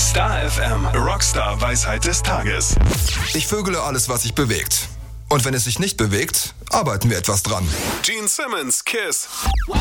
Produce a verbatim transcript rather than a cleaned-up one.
Star F M, Rockstar Weisheit des Tages. Ich vögele alles, was sich bewegt. Und wenn es sich nicht bewegt, arbeiten wir etwas dran. Gene Simmons, Kiss.